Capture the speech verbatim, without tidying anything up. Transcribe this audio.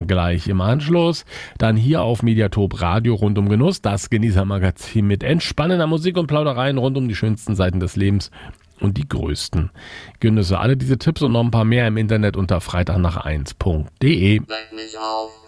gleich im Anschluss. Dann hier auf Mediatop Radio rund um Genuss, das Genießermagazin mit entspannender Musik und Plaudereien rund um die schönsten Seiten des Lebens und die größten Genüsse. Alle diese Tipps und noch ein paar mehr im Internet unter freitag nach eins punkt de. Weck mich auf.